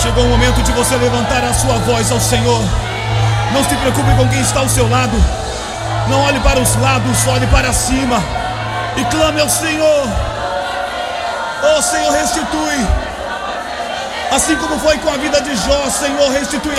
Chegou o momento de você levantar a sua voz ao Senhor. Não se preocupe com quem está ao seu lado. Não olhe para os lados, olhe para cima e clame ao Senhor. Oh Senhor, restitui. Assim como foi com a vida de Jó, Senhor, restitui